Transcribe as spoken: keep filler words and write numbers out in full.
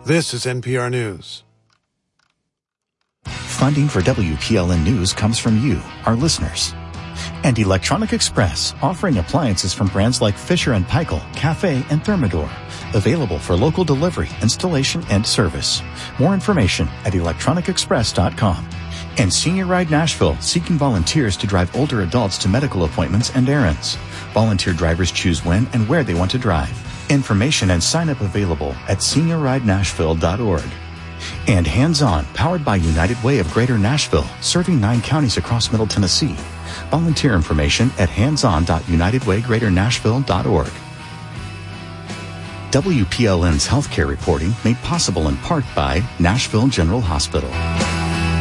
This is N P R News. Funding for W P L N News comes from you, our listeners. And Electronic Express, offering appliances from brands like Fisher and Paykel, Cafe, and Thermador. Available for local delivery, installation, and service. More information at electronic express dot com. And Senior Ride Nashville, seeking volunteers to drive older adults to medical appointments and errands. Volunteer drivers choose when and where they want to drive. Information and sign-up available at senior ride nashville dot org. And Hands On, powered by United Way of Greater Nashville, serving nine counties across Middle Tennessee. Volunteer information at hands on dot united way greater nashville dot org. W P L N's healthcare reporting made possible in part by Nashville General Hospital.